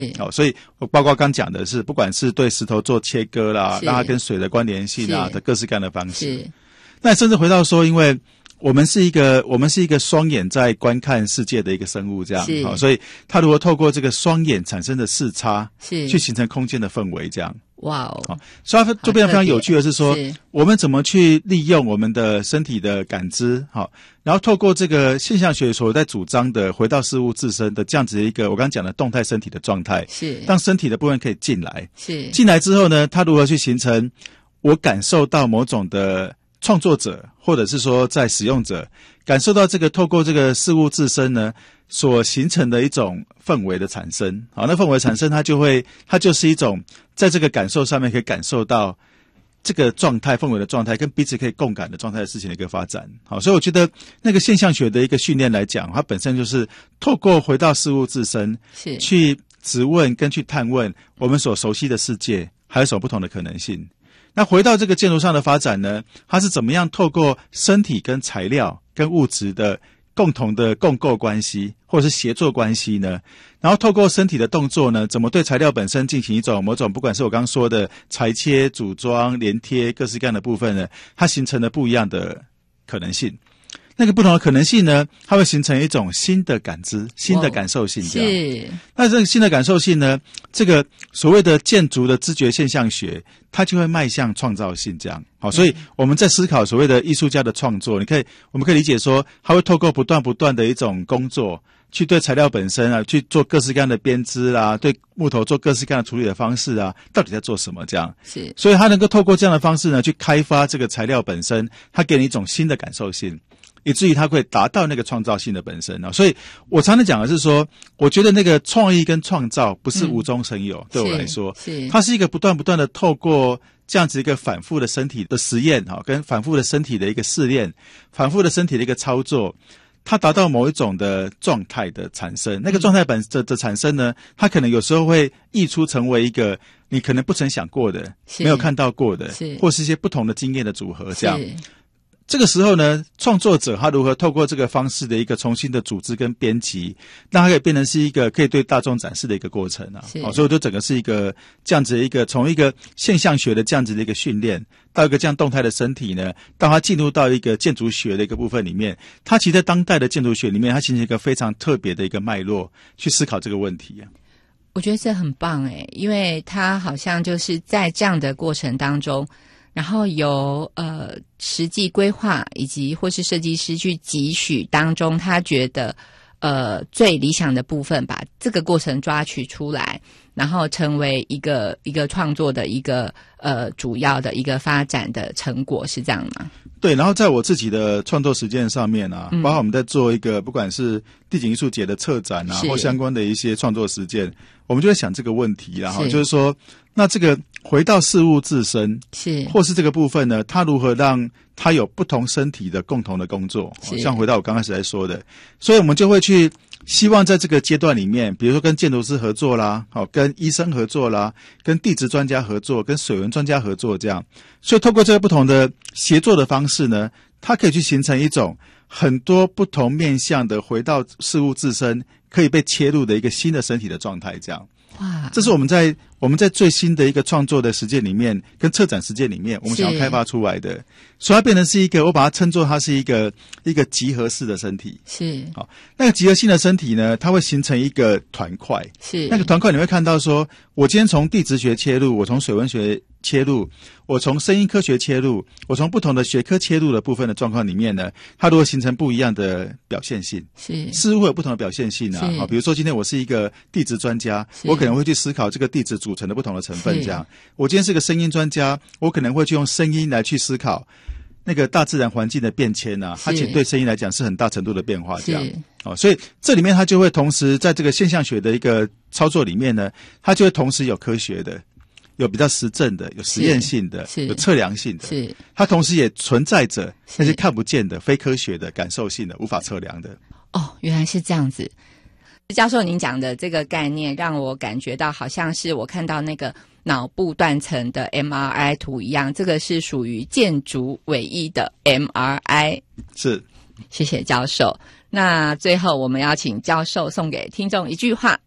所以我包括刚讲的是，不管是对石头做切割啦，让它跟水的关联性啊的各式各样的方式。那甚至回到说，因为我们是一个双眼在观看世界的一个生物，这样所以它如果透过这个双眼产生的视差，去形成空间的氛围，这样。哇哦！所以它就变得非常有趣的是说，我们怎么去利用我们的身体的感知，然后透过这个现象学所在主张的回到事物自身的这样子的一个我刚刚讲的动态身体的状态，让身体的部分可以进来，进来之后呢，它如何去形成我感受到某种的创作者或者是说在使用者感受到这个透过这个事物自身呢所形成的一种氛围的产生。好，那氛围产生它就是一种在这个感受上面可以感受到这个状态氛围的状态跟彼此可以共感的状态的事情的一个发展。好，所以我觉得那个现象学的一个训练来讲，它本身就是透过回到事物自身去质问跟去探问我们所熟悉的世界还有什么不同的可能性。那回到这个建筑上的发展呢，它是怎么样透过身体跟材料跟物质的共同的共构关系或者是协作关系呢，然后透过身体的动作呢，怎么对材料本身进行一种某种不管是我刚刚说的裁切组装连贴各式各样的部分呢，它形成了不一样的可能性。那个不同的可能性呢，它会形成一种新的感知新的感受性，这样。那这个新的感受性呢，这个所谓的建筑的知觉现象学它就会迈向创造性，这样。好，所以我们在思考所谓的艺术家的创作，我们可以理解说它会透过不断的一种工作去对材料本身啊去做各式各样的编织啊，对木头做各式各样的处理的方式啊，到底在做什么，这样。所以它能够透过这样的方式呢去开发这个材料本身，它给你一种新的感受性，以至于它会达到那个创造性的本身啊。所以我常常讲的是说，我觉得那个创意跟创造不是无中生有，对我来说它是一个不断的透过这样子一个反复的身体的实验跟反复的身体的一个试炼，反复的身体的一个操作，它达到某一种的状态的产生。那个状态的产生呢，它可能有时候会溢出成为一个你可能不曾想过的没有看到过的或是一些不同的经验的组合，这样。这个时候呢，创作者他如何透过这个方式的一个重新的组织跟编辑，让它可以变成是一个可以对大众展示的一个过程啊。所以我觉得整个是一个这样子的一个从一个现象学的这样子的一个训练到一个这样动态的身体呢，当它进入到一个建筑学的一个部分里面，它其实在当代的建筑学里面，它形成一个非常特别的一个脉络去思考这个问题啊。 我觉得这很棒诶，因为它好像就是在这样的过程当中，然后由实际规划以及或是设计师去汲取当中他觉得最理想的部分，把这个过程抓取出来，然后成为一个创作的一个主要的一个发展的成果，是这样吗？ 对，然后在我自己的创作实践上面啊，包括我们在做一个不管是地景艺术节的策展啊，或相关的一些创作实践，我们就会想这个问题，然后就是说，那这个回到事物自身，或是这个部分呢，它如何让它有不同身体的共同的工作，像回到我刚开始在说的，所以我们就会去希望在这个阶段里面，比如说跟建筑师合作啦，跟医生合作啦，跟地质专家合作，跟水文专家合作，这样。所以透过这个不同的协作的方式呢，它可以去形成一种很多不同面向的回到事物自身可以被切入的一个新的身体的状态，这样。哇，这是我们在最新的一个创作的实践里面跟策展实践里面我们想要开发出来的，所以它变成是一个，我把它称作它是一个集合式的身体。好，那个集合性的身体呢，它会形成一个团块。那个团块你会看到说，我今天从地质学切入，我从水文学切入，我从声音科学切入，我从不同的学科切入的部分的状况里面呢，它如果形成不一样的表现性，事物会有不同的表现性啊。比如说今天我是一个地质专家，我可能会去思考这个地质组成的不同的成分，这样。我今天是个声音专家，我可能会去用声音来去思考那个大自然环境的变迁啊，它其实对声音来讲是很大程度的变化，这样。所以这里面它就会同时在这个现象学的一个操作里面呢，它就会同时有科学的，有比较实证的，有实验性的，有测量性的，它同时也存在着那些看不见的非科学的感受性的无法测量的。 哦，原来是这样子。教授您讲的这个概念让我感觉到好像是我看到那个脑部断层的 MRI 图一样，这个是属于建筑唯一的 MRI。 是，谢谢教授。那最后我们要请教授送给听众一句话，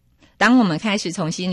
当我们开始重新